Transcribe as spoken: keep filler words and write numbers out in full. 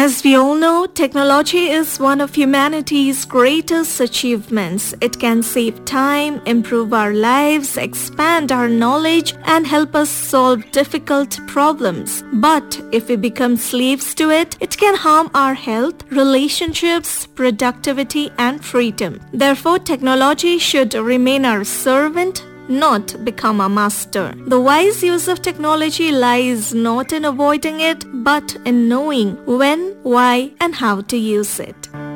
As we all know, technology is one of humanity's greatest achievements. It can save time, improve our lives, expand our knowledge, and help us solve difficult problems. But if we become slaves to it, it can harm our health, relationships, productivity, and freedom. Therefore, technology should remain our servant, not become a master. The wise use of technology lies not in avoiding it, but in knowing when, why, and how to use it.